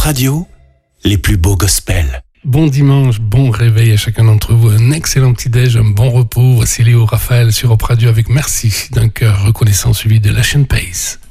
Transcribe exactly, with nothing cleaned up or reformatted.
Radio, les plus beaux gospels. Bon dimanche, bon réveil à chacun d'entre vous, un excellent petit-déj, un bon repos. Voici Léo Raphaël sur Europe Radio avec Merci d'un cœur reconnaissant suivi de Lachine Pace.